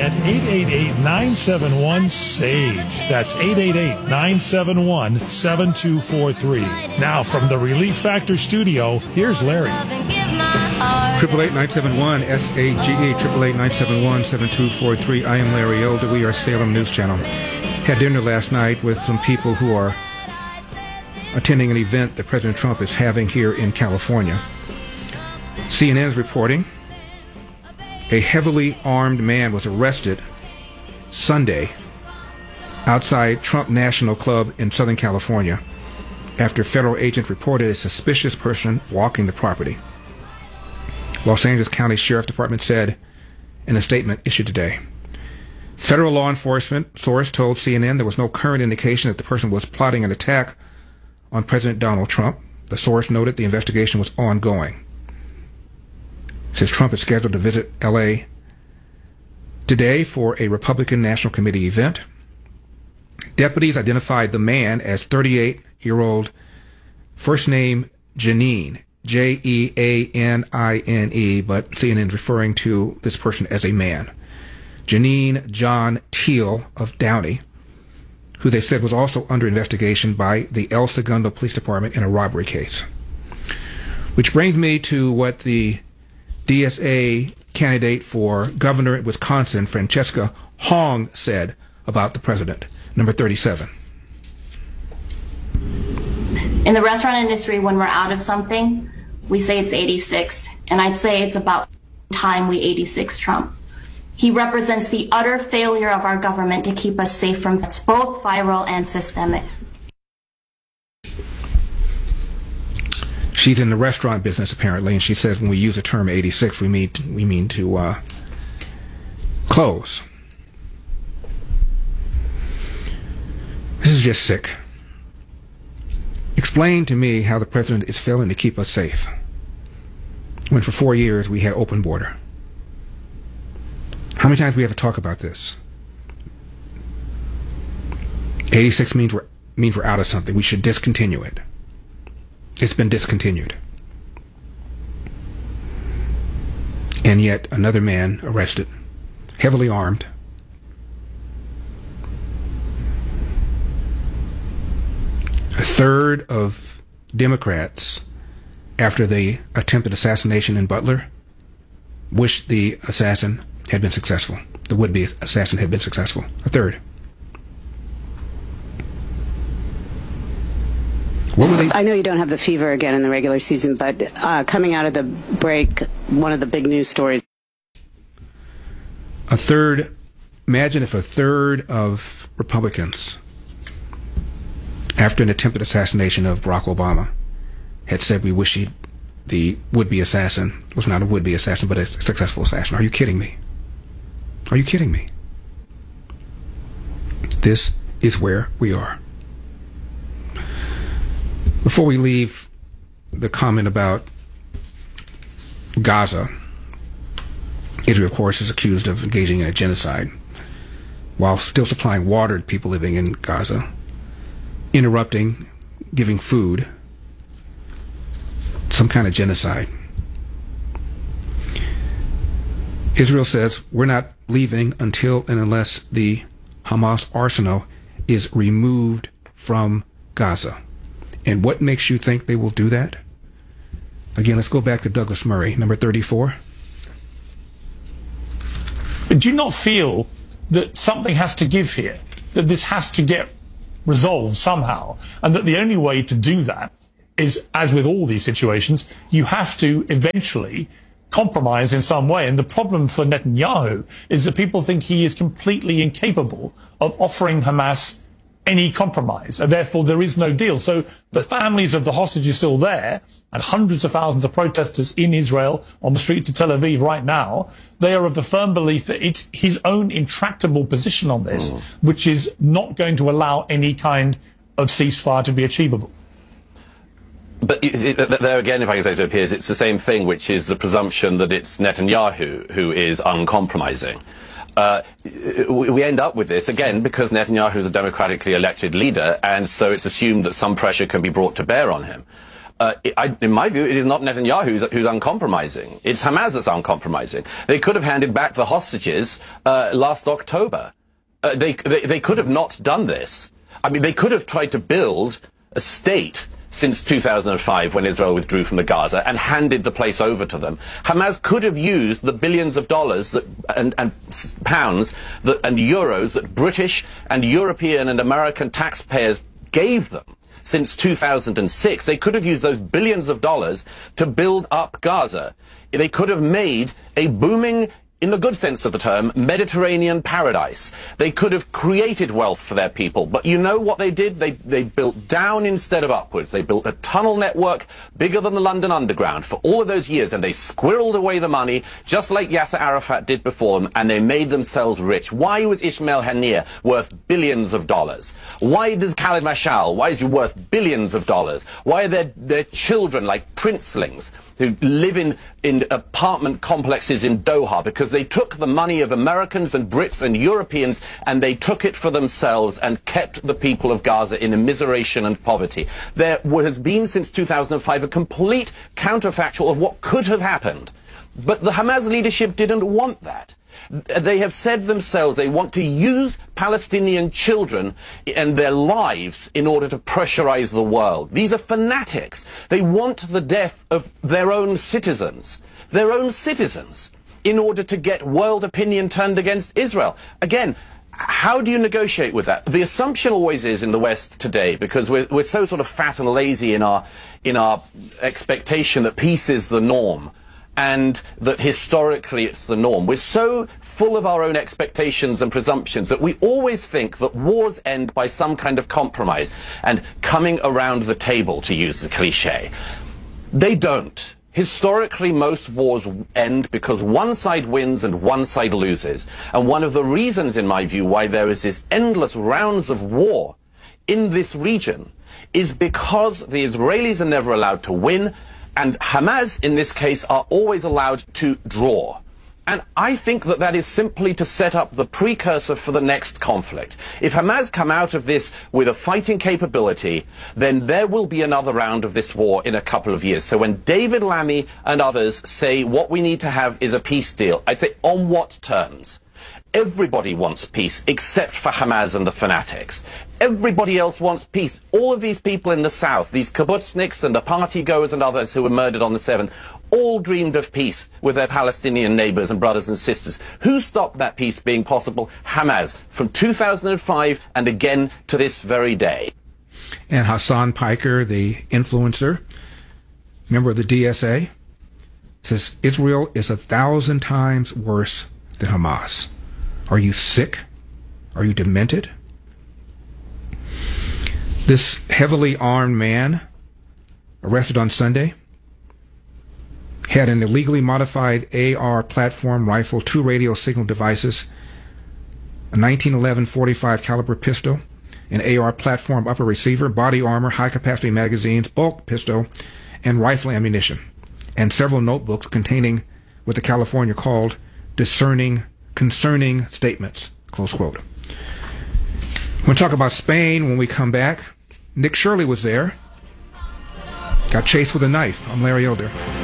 at 888-971-SAGE. That's 888-971-7243. Now, from the Relief Factor studio, here's Larry. 888-971-SAGE, 888-971-7243. I am Larry Elder. We are Salem News Channel. Had dinner last night with some people who are attending an event that President Trump is having here in California. CNN is reporting a heavily armed man was arrested Sunday outside Trump National Club in Southern California after federal agents reported a suspicious person walking the property. Los Angeles County Sheriff Department said in a statement issued today. Federal law enforcement source told CNN there was no current indication that the person was plotting an attack on President Donald Trump. The source noted the investigation was ongoing. Says Trump is scheduled to visit L.A. today for a Republican National Committee event. Deputies identified the man as 38-year-old, first name Jeanine, Jeanine, but CNN is referring to this person as a man. Jeanine John Teal of Downey, who they said was also under investigation by the El Segundo Police Department in a robbery case. Which brings me to what the DSA candidate for governor in Wisconsin, Francesca Hong, said about the president. Number 37. In the restaurant industry, when we're out of something, we say it's 86th, and I'd say it's about time we 86 Trump. He represents the utter failure of our government to keep us safe from threats, both viral and systemic. She's in the restaurant business, apparently, and she says when we use the term 86, we mean to close. This is just sick. Explain to me how the president is failing to keep us safe when for 4 years we had open border. How many times do we have to talk about this? 86 means we're out of something. We should discontinue it. It's been discontinued. And yet another man arrested, heavily armed. A third of Democrats, after the attempted assassination in Butler, wished the assassin had been successful. The would-be assassin had been successful. A third. I know you don't have the fever again in the regular season, but coming out of the break, one of the big news stories. A third, imagine if a third of Republicans, after an attempted assassination of Barack Obama, had said we wish the would-be assassin was not a would-be assassin, but a successful assassin. Are you kidding me? Are you kidding me? This is where we are. Before we leave the comment about Gaza, Israel, of course, is accused of engaging in a genocide while still supplying water to people living in Gaza, interrupting, giving food, some kind of genocide. Israel says, we're not leaving until and unless the Hamas arsenal is removed from Gaza. And what makes you think they will do that? Again, let's go back to Douglas Murray, number 34. Do you not feel that something has to give here, that this has to get resolved somehow, and that the only way to do that is, as with all these situations, you have to eventually compromise in some way? And the problem for Netanyahu is that people think he is completely incapable of offering Hamas any compromise, and therefore there is no deal. So the families of the hostages are still there, and hundreds of thousands of protesters in Israel on the street to Tel Aviv right now, they are of the firm belief that it's his own intractable position on this, which is not going to allow any kind of ceasefire to be achievable. But there again, if I can say so, Piers, it's the same thing, which is the presumption that it's Netanyahu who is uncompromising. We end up with this, again, because Netanyahu is a democratically elected leader, and so it's assumed that some pressure can be brought to bear on him. in my view, it is not Netanyahu who's uncompromising. It's Hamas that's uncompromising. They could have handed back the hostages last October. They could have not done this. I mean, they could have tried to build a state since 2005 when Israel withdrew from the Gaza and handed the place over to them. Hamas could have used the billions of dollars and pounds and euros that British and European and American taxpayers gave them since 2006. They could have used those billions of dollars to build up Gaza. They could have made a booming, in the good sense of the term, Mediterranean paradise. They could have created wealth for their people. But you know what they did? They built down instead of upwards. They built a tunnel network bigger than the London Underground for all of those years, and they squirreled away the money, just like Yasser Arafat did before them, and they made themselves rich. Why was Ismail Haniyeh worth billions of dollars? Why does Khaled Mashal, why is he worth billions of dollars? Why are their children like princelings who live in apartment complexes in Doha? Because they took the money of Americans and Brits and Europeans and they took it for themselves and kept the people of Gaza in immiseration and poverty. There has been since 2005 a complete counterfactual of what could have happened. But the Hamas leadership didn't want that. They have said themselves they want to use Palestinian children and their lives in order to pressurize the world. These are fanatics. They want the death of their own citizens. Their own citizens. In order to get world opinion turned against Israel. Again, how do you negotiate with that? The assumption always is in the West today, because we're so sort of fat and lazy in our expectation that peace is the norm, and that historically it's the norm. We're so full of our own expectations and presumptions that we always think that wars end by some kind of compromise and coming around the table, to use the cliche. They don't. Historically, most wars end because one side wins and one side loses. And one of the reasons, in my view, why there is this endless rounds of war in this region is because the Israelis are never allowed to win, and Hamas, in this case, are always allowed to draw. And I think that that is simply to set up the precursor for the next conflict. If Hamas come out of this with a fighting capability, then there will be another round of this war in a couple of years. So when David Lammy and others say what we need to have is a peace deal, I'd say on what terms? Everybody wants peace except for Hamas and the fanatics. Everybody else wants peace. All of these people in the south, these kibbutzniks and the party goers and others who were murdered on the 7th, all dreamed of peace with their Palestinian neighbors and brothers and sisters. Who stopped that peace being possible? Hamas, from 2005 and again to this very day. And Hassan Piker, the influencer, member of the DSA, says Israel is 1,000 times worse than Hamas. Are you sick? Are you demented? This heavily armed man, arrested on Sunday, had an illegally modified AR platform rifle, 2 radio signal devices, a 1911 .45 caliber pistol, an AR platform upper receiver, body armor, high-capacity magazines, bulk pistol, and rifle ammunition, and several notebooks containing what the California called concerning statements, close quote. We'll talk about Spain when we come back. Nick Shirley was there. Got chased with a knife. I'm Larry Elder.